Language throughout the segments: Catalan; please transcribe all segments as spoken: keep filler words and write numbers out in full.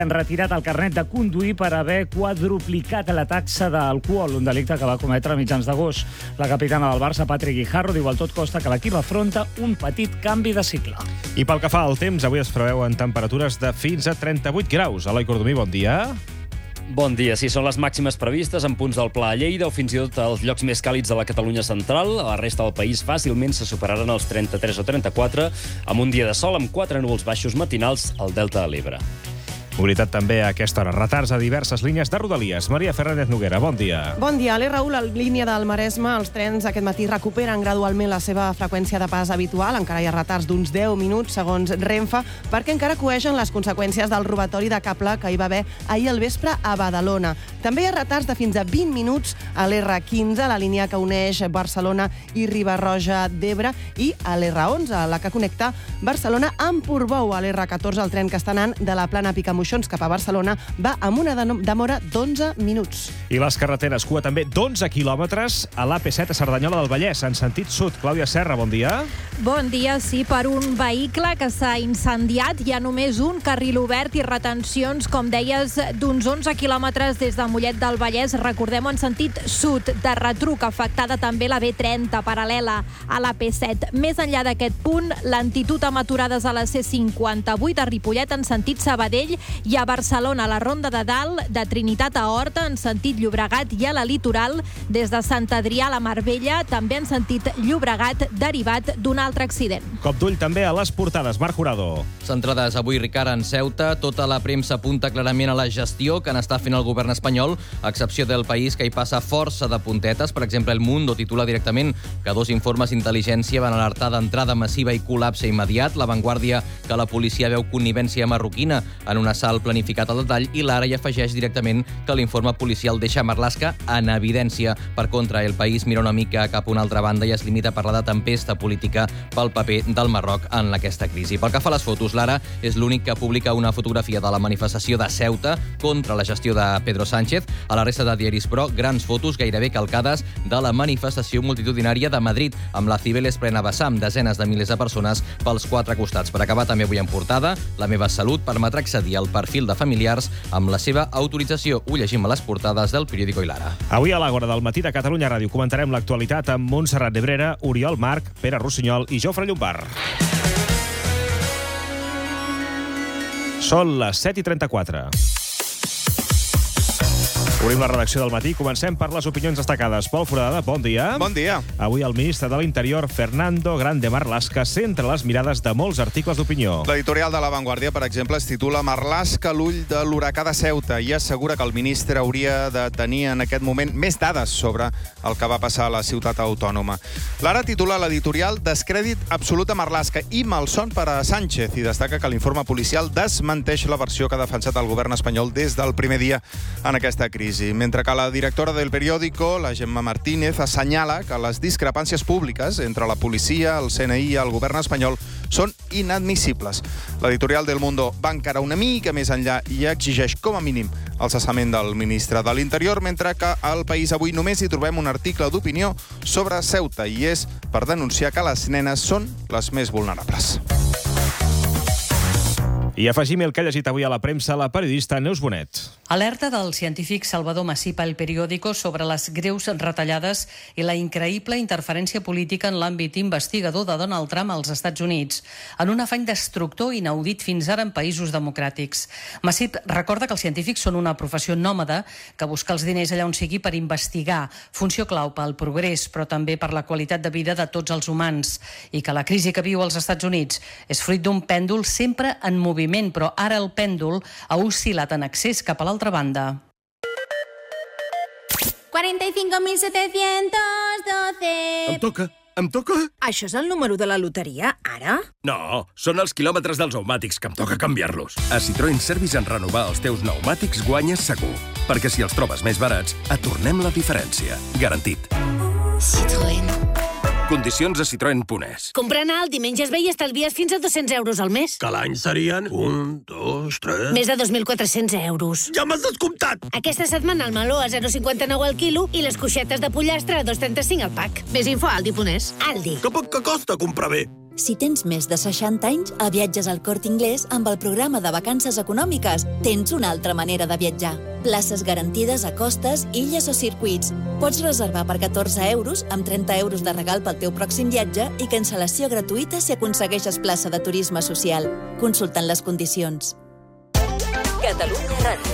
Han retirat el carnet de conduir per haver quadruplicat la taxa d'alcohol, un delicte que va cometre a mitjans d'agost. La capitana del Barça, Patri Guijarro, diu al tot costa que l'equip afronta un petit canvi de cicle. I pel que fa al temps, avui es preveuen temperatures de fins a trenta-vuit graus. Eloi Cordomí, bon dia. Bon dia. Sí, són les màximes previstes en punts del Pla a Lleida o fins i tot als llocs més càlids de la Catalunya central. A la resta del país fàcilment se superaran els trenta-tres o trenta-quatre, amb un dia de sol amb quatre núvols baixos matinals al Delta de l'Ebre. Mobilitat també a aquesta hora. Retards a diverses línies de Rodalies. Maria Fernández Noguera, bon dia. Bon dia. A l'R u, la línia del Maresme, els trens aquest matí recuperen gradualment la seva freqüència de pas habitual. Encara hi ha retards d'uns deu minuts, segons Renfe, perquè encara coeixen les conseqüències del robatori de cable que hi va haver ahir al vespre a Badalona. També hi ha retards de fins a vint minuts a l'R quinze, la línia que uneix Barcelona i Riba-roja d'Ebre, i a l'R onze, la que connecta Barcelona amb Portbou. A l'R catorze, el tren que està anant de la plana Picamoixons cap a Barcelona va amb una demora d'onze minuts. I les carreteres, cua també d'onze quilòmetres a l'A P set a Cerdanyola del Vallès, en sentit sud. Clàudia Serra, bon dia. Bon dia, sí, per un vehicle que s'ha incendiat. Hi ha només un carril obert i retencions, com deies, d'uns onze quilòmetres des de Mollet del Vallès. Recordem-ho, en sentit sud, de retruc, afectada també la B trenta, paral·lela a l'A P set. Més enllà d'aquest punt, lentitud amb aturades a la C cinquanta-vuit, a Ripollet, en sentit Sabadell, i a Barcelona, a la Ronda de Dalt, de Trinitat a Horta, en sentit Llobregat, i a la Litoral, des de Sant Adrià a la Marbella, també en sentit Llobregat, derivat d'un altre accident. Cop d'ull també a les portades. Marc Jurado. Centrades avui, Ricard, en Ceuta. Tota la premsa apunta clarament a la gestió que n'està fent el govern espanyol, a excepció del País, que hi passa força de puntetes. Per exemple, El Mundo titula directament que dos informes d'intel·ligència van alertar d'entrada massiva i col·lapse immediat. La Vanguardia, que la policia veu connivència marroquina en un assalt planificat al detall, i l'Ara hi afegeix directament que l'informe policial deixa Marlaska en evidència. Per contra, El País mira una mica cap a una altra banda i es limita a parlar de tempesta política pel paper del Marroc en aquesta crisi. Pel que fa a les fotos, l'Ara és l'únic que publica una fotografia de la manifestació de Ceuta contra la gestió de Pedro Sánchez. A la resta de diaris, però, grans fotos gairebé calcades de la manifestació multitudinària de Madrid, amb la Cibeles plena vessar, amb desenes de milers de persones pels quatre costats. Per acabar, també avui en portada, La meva salut permetrà accedir al perfil de familiars amb la seva autorització. Ho llegim a les portades del periòdico i l'Ara. Avui a l'Àgora del matí de Catalunya Ràdio comentarem l'actualitat amb Montserrat Nebrera, Oriol Marc, Pere Rossinyol i Jofre Llombard. Són les set i trenta-quatre. Obrim la redacció del matí. Comencem per les opinions destacades. Pol Foradada, bon dia. Bon dia. Avui el ministre de l'Interior, Fernando Grande Marlaska, centra les mirades de molts articles d'opinió. L'editorial de La Vanguardia, per exemple, es titula Marlaska, l'ull de l'huracà de Ceuta, i assegura que el ministre hauria de tenir en aquest moment més dades sobre el que va passar a la ciutat autònoma. L'Ara titula l'editorial Descrèdit absolut a Marlaska i malson per a Sánchez, i destaca que l'informe policial desmenteix la versió que ha defensat el govern espanyol des del primer dia en aquesta crisi. Mentre que la directora del periòdico, la Gemma Martínez, assenyala que les discrepàncies públiques entre la policia, el C N I i el govern espanyol són inadmissibles. L'editorial del Mundo va encara una mica més enllà i exigeix, com a mínim, el cessament del ministre de l'Interior, mentre que al País avui només hi trobem un article d'opinió sobre Ceuta, i és per denunciar que les nenes són les més vulnerables. I afegim el que ha llegit avui a la premsa la periodista Neus Bonet. Alerta del científic Salvador Massip al periòdico sobre les greus retallades i la increïble interferència política en l'àmbit investigador de Donald Trump als Estats Units, en un afany destructor inaudit fins ara en països democràtics. Massip recorda que els científics són una professió nòmada que busca els diners allà on sigui per investigar, funció clau pel progrés, però també per la qualitat de vida de tots els humans, i que la crisi que viu als Estats Units és fruit d'un pèndol sempre en moviment, però ara el pèndol ha oscil·lat en excés cap a l'altra banda. cuarenta y cinco mil setecientos doce. Em toca, em toca. Això és el número de la loteria, ara? No, són els quilòmetres dels pneumàtics que em toca canviar-los. A Citroën Service, en renovar els teus pneumàtics guanyes segur. Perquè si els trobes més barats, et tornem la diferència. Garantit. Citroën. Condicions a citroen punt es. Comprant alt, dimenges ve i estalvies fins a dos-cents euros al mes. Que l'any serien un, dos, tres... Més de dos mil quatre-cents euros. Ja m'has descomptat! Aquesta setmana el meló a zero coma cinquanta-nou al quilo i les coixetes de pollastre a dos coma trenta-cinc al pack. Més info a aldi punt es. Aldi. Que poc que costa comprar bé. Si tens més de seixanta anys, a Viatges al Corte Inglés, amb el programa de vacances econòmiques, tens una altra manera de viatjar. Places garantides a costes, illes o circuits. Pots reservar per catorze euros, amb trenta euros de regal pel teu pròxim viatge i cancel·lació gratuïta si aconsegueixes plaça de turisme social. Consultant les condicions. Catalunya Ràdio.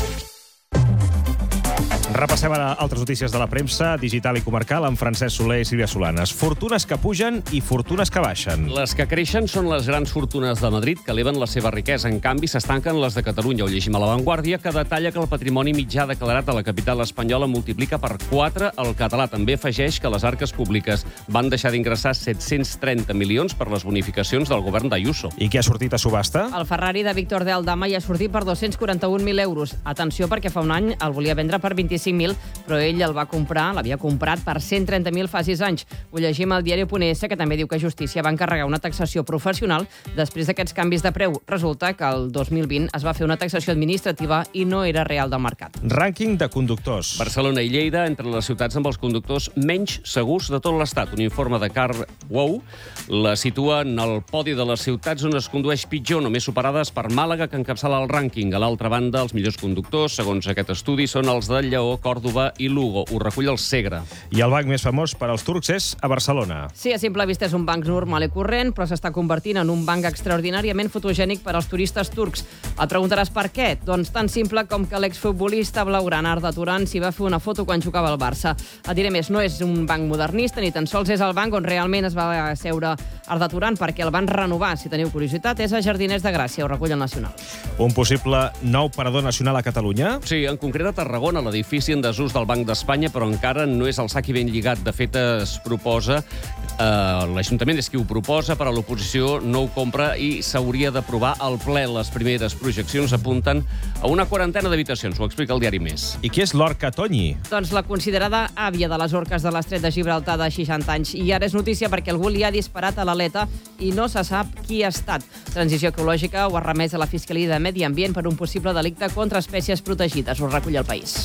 Repassem ara altres notícies de la premsa digital i comarcal amb Francesc Soler i Sílvia Solanes. Fortunes que pugen i fortunes que baixen. Les que creixen són les grans fortunes de Madrid, que eleven la seva riquesa. En canvi, s'estanquen les de Catalunya. Ho llegim a La Vanguardia, que detalla que el patrimoni mitjà declarat a la capital espanyola multiplica per quatre el català. També afegeix que les arques públiques van deixar d'ingressar set-cents trenta milions per les bonificacions del govern d'Ayuso. I què ha sortit a subhasta? El Ferrari de Víctor de Aldama ja ha sortit per dos-cents quaranta-un mil euros. Atenció, perquè fa un any el volia vendre per vint-i-cinc mil, però ell el va comprar, l'havia comprat per cent trenta mil fa sis anys. Ho llegim al diari Punt S, que també diu que Justícia va encarregar una taxació professional després d'aquests canvis de preu. Resulta que el dos mil vint es va fer una taxació administrativa i no era real del mercat. Rànquing de conductors. Barcelona i Lleida, entre les ciutats amb els conductors menys segurs de tot l'Estat. Un informe de CarWow la situa en el podi de les ciutats on es condueix pitjor, només superades per Màlaga, que encapçala el rànquing. A l'altra banda, els millors conductors, segons aquest estudi, són els de Lleó, Còrdova i Lugo. Ho recull el Segre. I el banc més famós per als turcs és a Barcelona. Sí, a simple vista és un banc normal i corrent, però s'està convertint en un banc extraordinàriament fotogènic per als turistes turcs. Et preguntaràs per què? Doncs tan simple com que l'exfutbolista blaugrana Arda Turan s'hi va fer una foto quan jugava al Barça. Et diré més, no és un banc modernista, ni tan sols és el banc on realment es va asseure Arda Turan, perquè el van renovar. Si teniu curiositat, és a Jardiners de Gràcia, ho recull el Nacional. Un possible nou parador nacional a Catalunya? Sí, en concret a Tarragona, l'edifici en desús del Banc d'Espanya, però encara no és el sac i ben lligat. De fet, es proposa, eh, l'Ajuntament és qui ho proposa, però l'oposició no ho compra i s'hauria d'aprovar al ple. Les primeres projeccions apunten a una quarantena d'habitacions, ho explica el diari Més. I qui és l'orca Tonyi? Doncs la considerada àvia de les orques de l'estret de Gibraltar de seixanta anys. I ara és notícia perquè algú li ha disparat a l'aleta i no se sap qui ha estat. Transició Ecològica ho ha remès a la Fiscalia de Medi Ambient per un possible delicte contra espècies protegides. Ho recull el País.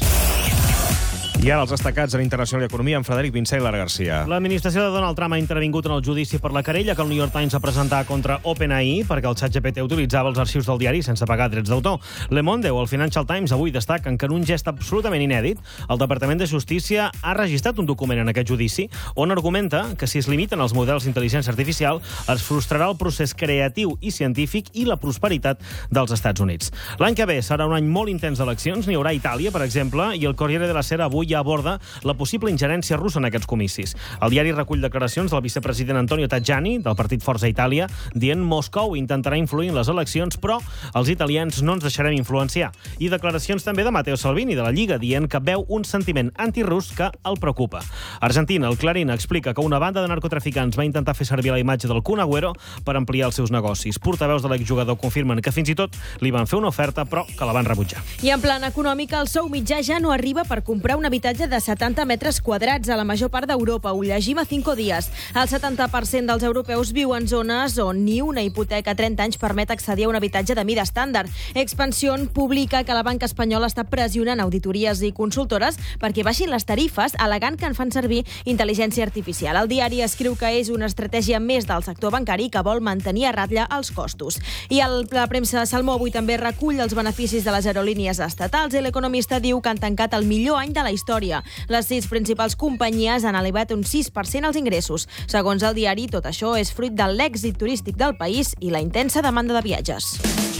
I ara els destacats en Internacional i Economia amb Frederic Vincent i Lara Garcia. L'administració de Donald Trump ha intervingut en el judici per la querella que el New York Times va presentar contra OpenAI perquè el ChatGPT utilitzava els arxius del diari sense pagar drets d'autor. Le Monde o el Financial Times avui destaquen que en un gest absolutament inèdit, el Departament de Justícia ha registrat un document en aquest judici on argumenta que si es limiten els models d'intel·ligència artificial es frustrarà el procés creatiu i científic i la prosperitat dels Estats Units. L'any que ve serà un any molt intens d'eleccions. N'hi haurà a Itàlia, per exemple, i el Corriere della Sera avui ja aborda la possible ingerència russa en aquests comicis. El diari recull declaracions del vicepresident Antonio Tajani, del partit Forza Itàlia, dient Moscou intentarà influir en les eleccions, però els italians no ens deixarem influenciar. I declaracions també de Matteo Salvini, de la Lliga, dient que veu un sentiment antirus que el preocupa. Argentina, el Clarín explica que una banda de narcotraficants va intentar fer servir la imatge del Kun Agüero per ampliar els seus negocis. Portaveus de l'exjugador confirmen que fins i tot li van fer una oferta, però que la van rebutjar. I en plan econòmic, el sou mitjà ja no arriba per comprar un habitatge de setanta metres quadrats a la major part d'Europa. Ho llegim a Cinco Días. El setanta per cent dels europeus viu en zones on ni una hipoteca a trenta anys permet accedir a un habitatge de mida estàndard. Expansión publica que la banca espanyola està pressionant auditories i consultores perquè baixin les tarifes, al·legant que en fan servir intel·ligència artificial. El diari escriu que és una estratègia més del sector bancari que vol mantenir a ratlla els costos. I el, la premsa de Salmó avui també recull els beneficis de les aerolínies estatals i l'economista diu que han tancat el millor any de la història. Les sis principals companyies han elevat un sis per cent els ingressos. Segons el diari, tot això és fruit de l'èxit turístic del país i la intensa demanda de viatges.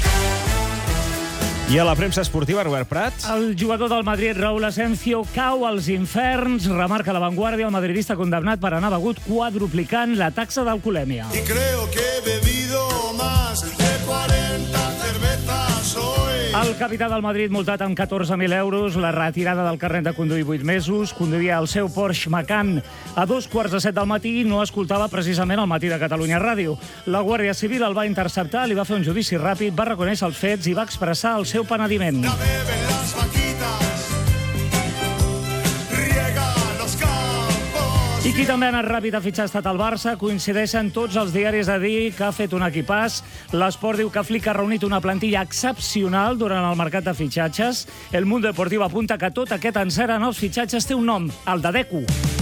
I a la premsa esportiva, Robert Prat. El jugador del Madrid, Raúl Asensio, cau als inferns. Remarca La Vanguardia, el madridista condemnat per anar begut quadruplicant la taxa d'alcoholèmia. Y creo que he bebido más de cuarenta cervezas hoy. El capità del Madrid multat amb catorze mil euros, la retirada del carnet de conduir vuit mesos, conduïa el seu Porsche Macan a dos quarts de set del matí i no escoltava precisament el Matí de Catalunya Ràdio. La Guàrdia Civil el va interceptar, li va fer un judici ràpid, va reconèixer els fets i va expressar el seu penediment. I qui també ha anat ràpid a fitxar ha estat el Barça. Coincideixen tots els diaris a dir que ha fet un equipàs. L'Esport diu que Flick ha reunit una plantilla excepcional durant el mercat de fitxatges. El Mundo Deportiu apunta que tot aquest encert en els fitxatges té un nom, el de Deco.